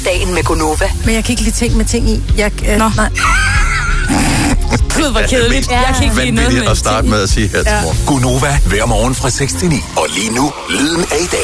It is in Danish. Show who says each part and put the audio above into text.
Speaker 1: dagen med Gonova.
Speaker 2: Men jeg kan ikke lide ting med ting i. Nej.
Speaker 3: Gud, hvor kedeligt. Jeg kan ikke lide noget med
Speaker 4: at starte med at sige her til morgen.
Speaker 5: Gonova, hver morgen fra 6 til 9. Og lige nu, lyden af i dag.